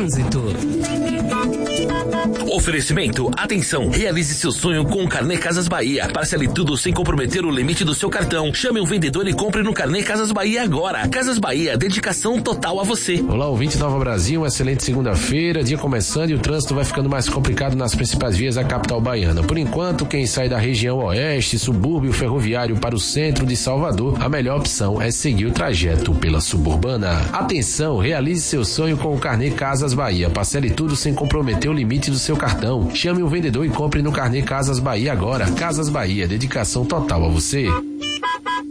Trânsito. Oferecimento, atenção, realize seu sonho com o Carnê Casas Bahia. Parcele tudo sem comprometer o limite do seu cartão. Chame um vendedor e compre no Carnê Casas Bahia agora. Casas Bahia, dedicação total a você. Olá, ouvinte Nova Brasil, uma excelente segunda-feira, dia começando e o trânsito vai ficando mais complicado nas principais vias da capital baiana. Por enquanto, quem sai da região oeste, subúrbio ferroviário para o centro de Salvador, a melhor opção é seguir o trajeto pela suburbana. Atenção, realize seu sonho com o Carnê Casas Bahia. Parcele tudo sem comprometer o limite do seu cartão. Chame um vendedor e compre no Carnê Casas Bahia agora. Casas Bahia, dedicação total a você.